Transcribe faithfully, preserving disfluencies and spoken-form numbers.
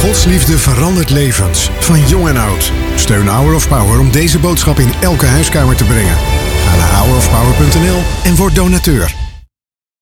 Gods liefde verandert levens, van jong en oud. Steun Hour of Power om deze boodschap in elke huiskamer te brengen. Ga naar hour of power punt n l en word donateur.